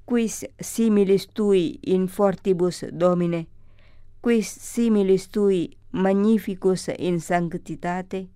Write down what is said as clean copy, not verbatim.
quis similis tui in fortibus, Domine, quis similis tui magnificus in sanctitate?